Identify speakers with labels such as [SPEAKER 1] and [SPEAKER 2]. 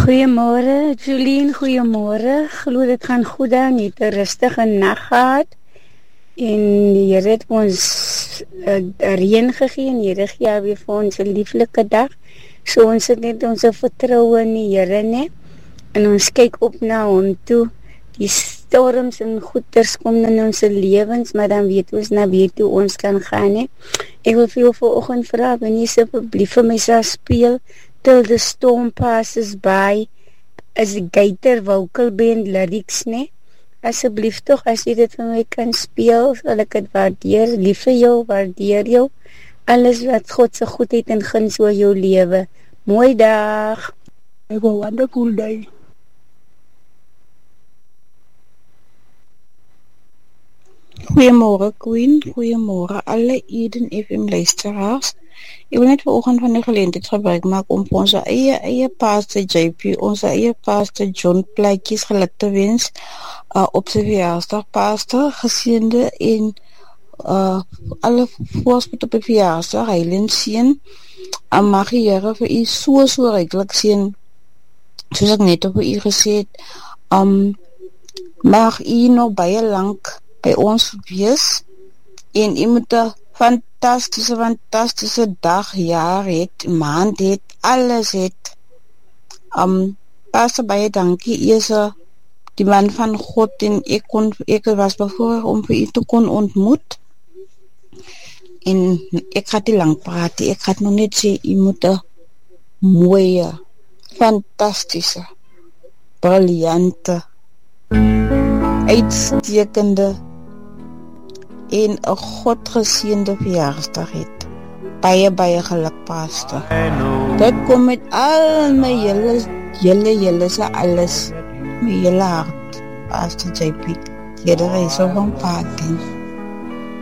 [SPEAKER 1] Goeiemôre, Jolien, goeiemôre. Glo dit gaan goed aan. Jy het 'n rustige nag gehad. En die Here het ons reën gegee en die Here gee weer vir ons 'n lieflike dag. So ons het net ons vertroue in die Here, né? En ons kyk op na hom toe. Die storms en goeters kom in ons lewens, maar dan weet ons na wie toe ons kan gaan, né? Ek wil vir jou vanoggend vra, wanneer jy asseblief vir my sal speel Till the Storm Passes By as die Gator vocal band lyrics, né? Asseblief tog, as jy dit vir my kan speel, sal ek het waardeer. Lief vir jou, waardeer jou. Alles wat God se goedheid en guns oor jou lewe. Mooi dag.
[SPEAKER 2] Have a wonderful day.
[SPEAKER 3] Goeiemôre Queen, goeiemôre alle Eden FM luisteraars. Ek wil net vanoggend van die geleentheid gebruik maak om vir ons eie pastor JP, ons eie pastor John Plaatjies geluk te wens op sy verjaarsdag. Pastor, geseënde en alle voorspoed op die verjaarsdag, heilige seën. Mag die Here vir u so ryklik seën, soos ek net op u gesê het. Mag u nog baie lank by ons wees en u moet 'n fantastische dag, jaar het, maand het, alles het. Pastor, baie dankie. U is die man van God en ek was bevoorreg om vir u te kon ontmoet. En ek gaat nie lang praat, ek gaat nog net sê, u moet 'n mooie, fantastische, briljante, uitstekende en 'n godgeseënde verjaarsdag het. Baie geluk, Pastor. Dit kom met al my julle se alles, my hele hart, Pastor JP. Here is so van paadien.